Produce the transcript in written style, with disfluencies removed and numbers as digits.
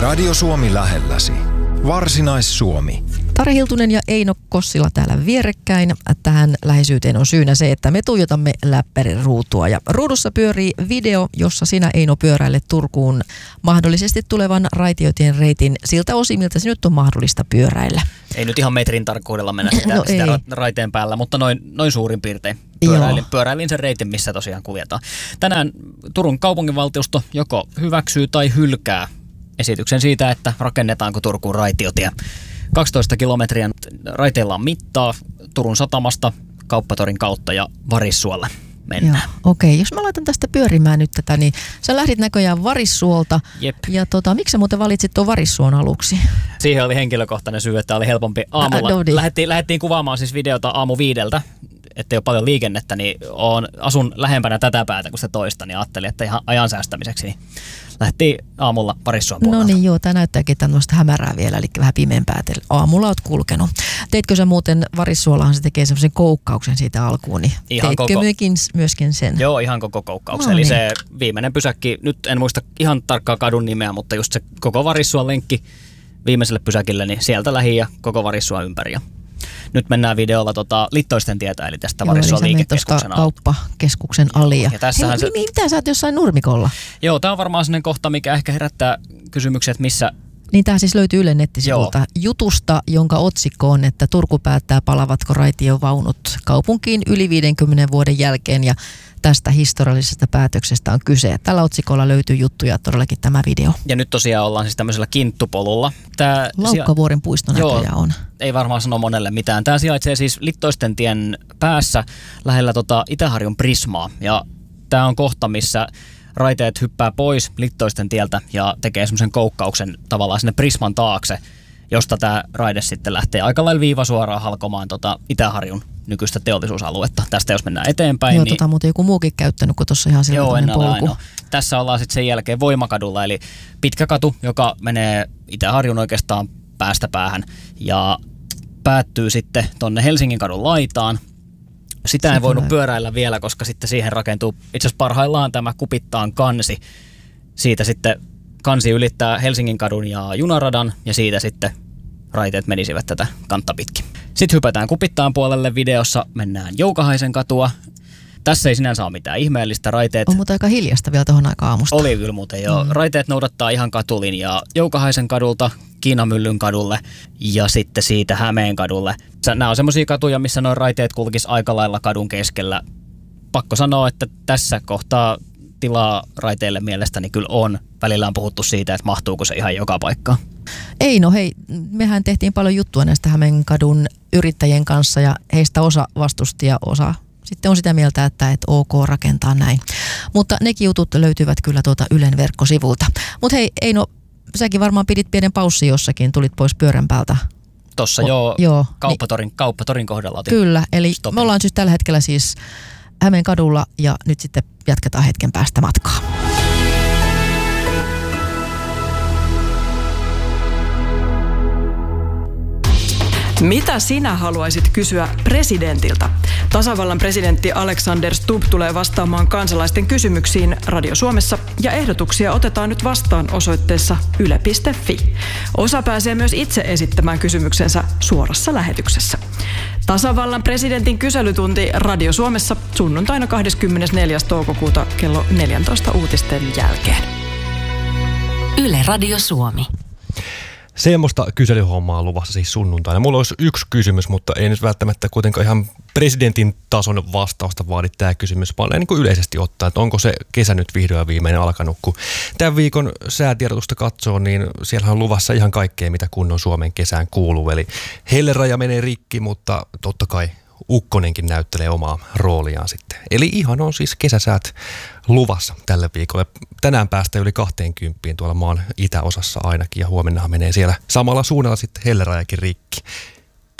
Radio Suomi lähelläsi. Varsinais-Suomi. Tari Hiltunen ja Eino Kossila täällä vierekkäin. Tähän läheisyyteen on syynä se, että me tuijotamme läppärin ruutua. Ja ruudussa pyörii video, jossa sinä, Eino, pyöräilet Turkuun mahdollisesti tulevan raitiotien reitin siltä osin, miltä se nyt on mahdollista pyöräillä. Ei nyt ihan metrin tarkkuudella mennä sitä raiteen päällä, mutta noin suurin piirtein. Pyöräilin sen reitin, missä tosiaan kuljetaan. Tänään Turun kaupunginvaltuusto joko hyväksyy tai hylkää esityksen siitä, että rakennetaanko Turkuun raitiotie. 12 kilometriä raiteilla on mittaa Turun satamasta, Kauppatorin kautta ja Varissuolle mennään. Okei. Jos mä laitan tästä pyörimään nyt tätä, niin sä lähdit näköjään Varissuolta. Jep. Ja miksi sä muuten valitsit tuon Varissuon aluksi? Siihen oli henkilökohtainen syy, että oli helpompi aamulla. Lähdettiin kuvaamaan siis videota aamu 5, ettei ole paljon liikennettä, niin asun lähempänä tätä päätä kuin sitä toista, niin ajattelin, että ihan ajan säästämiseksi niin lähdettiin aamulla Varissuon puolelta. No niin joo, tämä näyttääkin tämmöistä hämärää vielä, eli vähän pimeämpää. Aamulla oot kulkenut. Teitkö sä muuten, Varissuollahan se tekee semmoisen koukkauksen siitä alkuun, niin teitkö myöskin sen? Joo, ihan koko koukkauksen. Eli se viimeinen pysäkki, nyt en muista ihan tarkkaa kadun nimeä, mutta just se koko Varissuon lenkki viimeiselle pysäkille, niin sieltä lähi ja koko Varissuon ympäri. Nyt mennään videolla Littoisten tietä, eli tästä Varissuon liikekeskuksen kauppakeskuksen ali. Ja mitä sä oot jossain nurmikolla? Joo, tää on varmaan sellainen kohta, mikä ehkä herättää kysymyksiä, että missä... Niin tämä siis löytyy Ylen nettisivulta jutusta, jonka otsikko on, että Turku päättää palavatko raitiovaunut kaupunkiin yli 50 vuoden jälkeen, ja tästä historiallisesta päätöksestä on kyse. Tällä otsikolla löytyy juttuja, todellakin tämä video. Ja nyt tosiaan ollaan siis tämmöisellä kinttupolulla. Laukkavuoren puisto näköjään on. Ei varmaan sano monelle mitään. Tämä sijaitsee siis Littoisten tien päässä lähellä Itäharjun Prismaa. Ja tämä on kohta, missä raiteet hyppää pois Littoisten tieltä ja tekee semmoisen koukkauksen tavallaan sinne Prisman taakse, josta tämä raide sitten lähtee aika lailla viivasuoraan halkomaan Itäharjun nykyistä teollisuusaluetta. Tästä jos mennään eteenpäin. Joo, muuten joku muukin käyttänyt, kun tuossa ihan sellainen polku. Ainoa. Tässä ollaan sitten sen jälkeen Voimakadulla, eli pitkä katu, joka menee Itäharjun oikeastaan päästä päähän ja päättyy sitten tonne Helsingin kadun laitaan. Sitä ei voinut pyöräillä vielä, koska sitten siihen rakentuu itse asiassa parhaillaan tämä Kupittaan kansi. Siitä sitten kansi ylittää Helsingin kadun ja junaradan ja siitä sitten raiteet menisivät tätä kantta pitkin. Sitten hypätään Kupittaan puolelle, videossa mennään Joukahaisen katua. Tässä ei sinänsä ole mitään ihmeellistä. Raiteet... On mutta aika hiljasta vielä tuohon aikaan aamusta. Oli kyllä muuten jo. Raiteet noudattaa ihan katulinjaa Joukahaisen kadulta Kiinamyllyn kadulle ja sitten siitä Hämeen kadulle. Nämä on semmoisia katuja, missä noin raiteet kulkis aika lailla kadun keskellä. Pakko sanoa, että tässä kohtaa tilaa raiteille mielestäni kyllä on. Välillä on puhuttu siitä, että mahtuuko se ihan joka paikkaan. Ei, no hei, mehän tehtiin paljon juttua näistä Hämeenkadun yrittäjien kanssa ja heistä osa vastusti ja osa sitten on sitä mieltä, että ok rakentaa näin. Mutta nekin jutut löytyvät kyllä Ylen verkkosivulta. Mutta hei, Eino, säkin varmaan pidit pienen paussin jossakin, tulit pois pyörän päältä. Tossa Kauppatorin kohdalla. Kyllä, eli me ollaan siis tällä hetkellä siis Hämeenkadulla ja nyt sitten jatketaan hetken päästä matkaa. Mitä sinä haluaisit kysyä presidentiltä? Tasavallan presidentti Alexander Stubb tulee vastaamaan kansalaisten kysymyksiin Radio Suomessa ja ehdotuksia otetaan nyt vastaan osoitteessa yle.fi. Osa pääsee myös itse esittämään kysymyksensä suorassa lähetyksessä. Tasavallan presidentin kyselytunti Radio Suomessa sunnuntaina 24. toukokuuta kello 14 uutisten jälkeen. Yle Radio Suomi. Semmoista kyselyhommaa luvassa siis sunnuntaina. Mulla olisi yksi kysymys, mutta ei nyt välttämättä kuitenkaan ihan presidentin tason vastausta vaadi tämä kysymys, vaan niin kuin yleisesti ottaen, että onko se kesä nyt vihdoin viimeinen alkanut. Kun tämän viikon säätiedotusta katsoo, niin siellä on luvassa ihan kaikkea, mitä kunnon Suomen kesään kuuluu. Eli helleraja menee rikki, mutta totta kai ukkonenkin näyttelee omaa rooliaan sitten. Eli ihan on siis kesäsäät luvassa tällä viikolla. Tänään päästään yli 20 tuolla maan itäosassa ainakin ja huomennahan menee siellä samalla suunnalla sitten hellerajakin rikki.